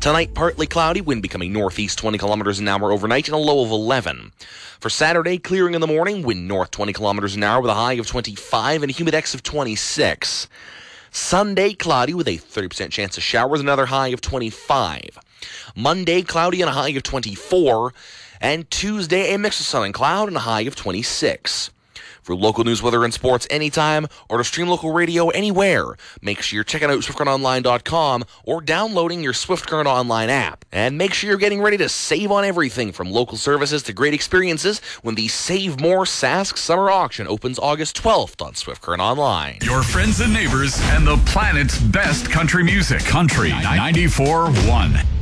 Tonight, partly cloudy, wind becoming northeast 20 kilometers an hour overnight and a low of 11. For Saturday, clearing in the morning, wind north 20 kilometers an hour with a high of 25 and a humidex of 26. Sunday, cloudy with a 30% chance of showers, another high of 25. Monday, cloudy and a high of 24. And Tuesday, a mix of sun and cloud and a high of 26. For local news, weather, and sports anytime, or to stream local radio anywhere, make sure you're checking out SwiftCurrentOnline.com or downloading your Swift Current Online app. And make sure you're getting ready to save on everything from local services to great experiences when the Save More Sask Summer Auction opens August 12th on Swift Current Online. Your friends and neighbors and the planet's best country music. Country 94.1.